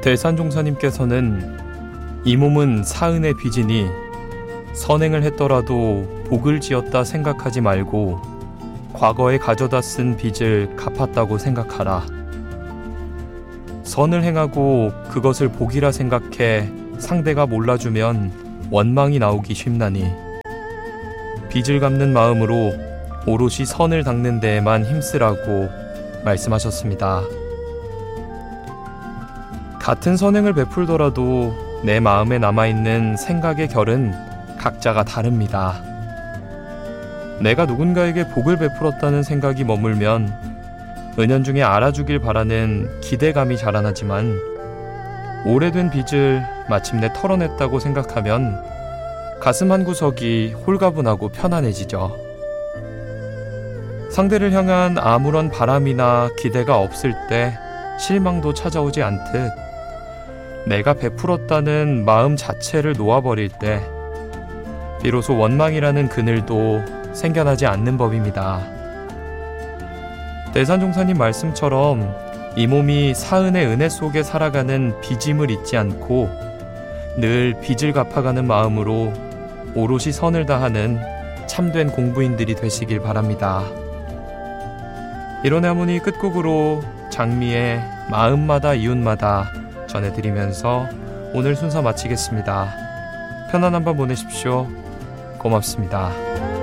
대산종사님께서는 이 몸은 사은의 빚이니 선행을 했더라도 복을 지었다 생각하지 말고 과거에 가져다 쓴 빚을 갚았다고 생각하라. 선을 행하고 그것을 복이라 생각해 상대가 몰라주면 원망이 나오기 쉽나니 빚을 갚는 마음으로 오롯이 선을 닦는 데에만 힘쓰라고 말씀하셨습니다. 같은 선행을 베풀더라도 내 마음에 남아있는 생각의 결은 각자가 다릅니다. 내가 누군가에게 복을 베풀었다는 생각이 머물면 은연중에 알아주길 바라는 기대감이 자라나지만 오래된 빚을 마침내 털어냈다고 생각하면 가슴 한구석이 홀가분하고 편안해지죠. 상대를 향한 아무런 바람이나 기대가 없을 때 실망도 찾아오지 않듯 내가 베풀었다는 마음 자체를 놓아버릴 때 비로소 원망이라는 그늘도 생겨나지 않는 법입니다. 대산종사님 말씀처럼 이 몸이 사은의 은혜 속에 살아가는 빚임을 잊지 않고 늘 빚을 갚아가는 마음으로 오롯이 선을 다하는 참된 공부인들이 되시길 바랍니다. 이론의 하모니 끝곡으로 장미의 마음마다 이웃마다 전해드리면서 오늘 순서 마치겠습니다. 편안한 밤 보내십시오. 고맙습니다.